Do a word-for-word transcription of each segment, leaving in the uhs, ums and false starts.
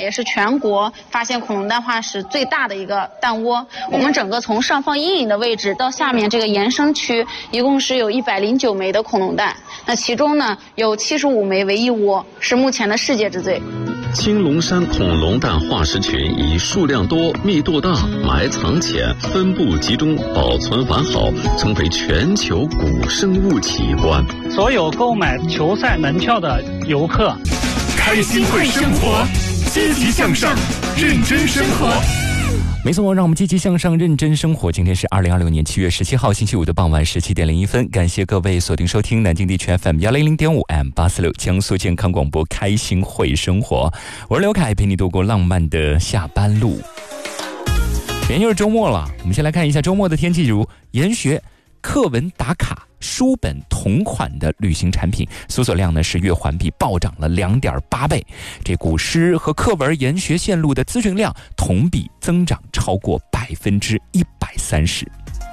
也是全国发现恐龙蛋化石最大的一个蛋窝。我们整个从上方阴影的位置到下面这个延伸区，一共是有一百零九枚的恐龙蛋。那其中呢，有七十五枚为一窝，是目前的世界之最。 青龙山恐龙蛋化石群以数量多、密度大、埋藏浅、分布集中、保存完好，成为全球古生物奇观。 所有购买球赛门票的游客， 开心会生活，积极向上，认真生活。 没错，让我们积极向上，认真生活。今天是二零二六年七月十七号星期五的傍晚十七点零一分，感谢各位锁定收听南京地区 F M 幺零零点五 M 八四六江苏健康广播，开心会生活。我是刘凯，陪你度过浪漫的下班路。明天就是周末了，我们先来看一下周末的天气，如研学课文打卡书本同款的旅行产品搜索量呢是月环比暴涨了 两点八倍，这古诗和课文研学线路的咨询量同比增长超过百分之一百三十。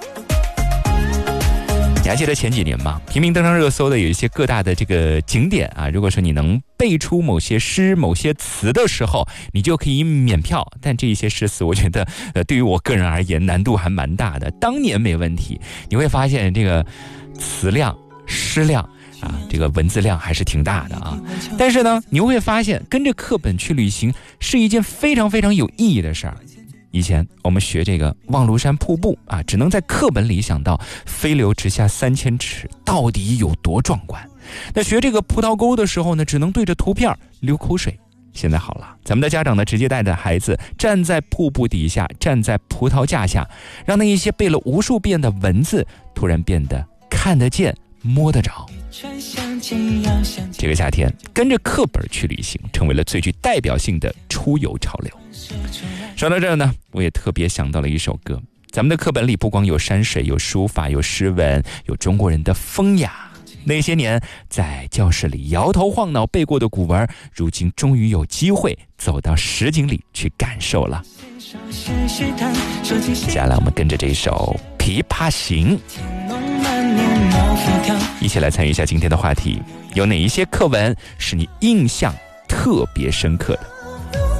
你还记得前几年吗？频频登上热搜的有一些各大的这个景点啊，如果说你能背出某些诗某些词的时候，你就可以免票。但这一些诗词我觉得呃，对于我个人而言难度还蛮大的。当年没问题，你会发现这个词量诗量啊，这个文字量还是挺大的啊。但是呢，你会发现跟着课本去旅行是一件非常非常有意义的事儿。以前我们学这个望庐山瀑布啊，只能在课本里想到飞流直下三千尺到底有多壮观。那学这个葡萄沟的时候呢，只能对着图片流口水。现在好了，咱们的家长呢，直接带着孩子站在瀑布底下，站在葡萄架下，让那一些背了无数遍的文字突然变得看得见摸得着。这个夏天跟着课本去旅行成为了最具代表性的出游潮流。说到这儿呢，我也特别想到了一首歌。咱们的课本里不光有山水，有书法，有诗文，有中国人的风雅。那些年在教室里摇头晃脑背过的古文，如今终于有机会走到实景里去感受了。接下来我们跟着这首《琵琶行》一起来参与一下今天的话题，有哪一些课文是你印象特别深刻的？